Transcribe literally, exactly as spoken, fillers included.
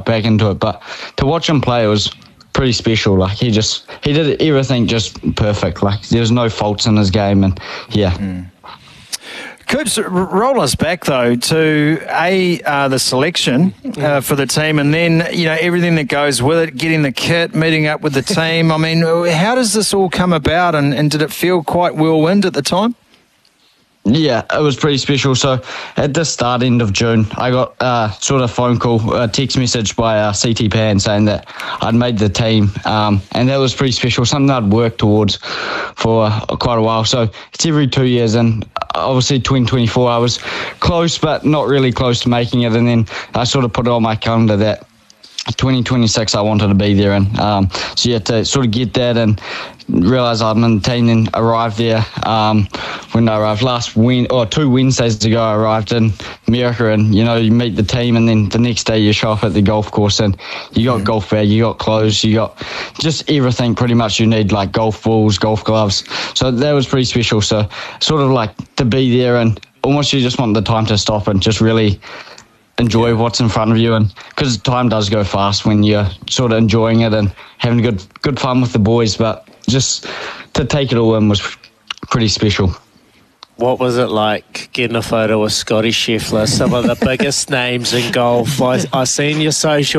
back into it. But to watch him play, it was pretty special. Like, he just, he did everything just perfect. Like, there was no faults in his game, and yeah. Mm. Coops, roll us back, though, to, A, uh, the selection uh, for the team, and then, you know, everything that goes with it, getting the kit, meeting up with the team. I mean, how does this all come about, and, and did it feel quite whirlwind at the time? Yeah, it was pretty special. So at the start, end of June, I got uh, sort of phone call, a text message by uh, C T Pan saying that I'd made the team, um, and that was pretty special, something I'd worked towards for uh, quite a while. So it's every two years, and obviously twenty twenty-four I was close, but not really close to making it, and then I sort of put it on my calendar that twenty twenty-six I wanted to be there, and um, so you had to sort of get that and realise I'm in the team, and arrived there um, when I arrived last win or two Wednesdays ago. I arrived in America, and you know, you meet the team, and then the next day you show up at the golf course, and you got golf bag, you got clothes, you got just everything pretty much you need, like golf balls, golf gloves. So that was pretty special. So sort of like to be there, and almost you just want the time to stop and just really enjoy what's in front of you, and because time does go fast when you're sort of enjoying it and having good good fun with the boys, but just to take it all in was pretty special. What was it like getting a photo with Scotty Scheffler, some of the biggest names in golf? I, I seen your social